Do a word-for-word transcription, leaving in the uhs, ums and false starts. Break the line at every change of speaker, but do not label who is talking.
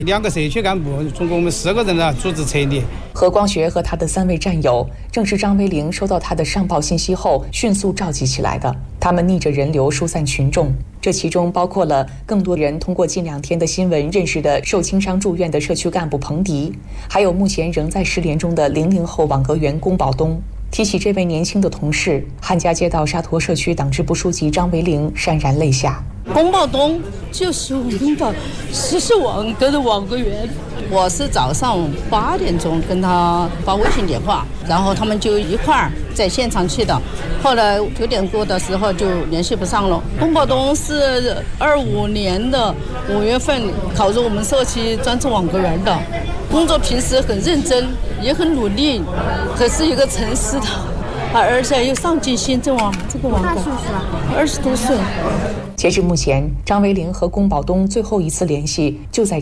两个社区干部，总共我们四个人呢组织撤离。
何光学和他的三位战友，正是张维龄收到他的上报信息后迅速召集起来的。他们逆着人流疏散群众，这其中包括了更多人通过近两天的新闻认识的受轻伤住院的社区干部彭迪，还有目前仍在失联中的零零后网格员龚宝东。提起这位年轻的同事，汉家街道沙陀社区党支部书记张维龄潸然泪下。
龚宝东就是我们的十四网格的网格员，我是早上八点钟跟他发微信电话，然后他们就一块儿在现场去的。后来九点多的时候就联系不上了。龚宝东是二五年的五月份考入我们社区专职网格员的，工作平时很认真，也很努力，可是一个诚实的。而且又上进心，这网这个网格二十多岁。
截至目前，张维龄和龚宝东最后一次联系就在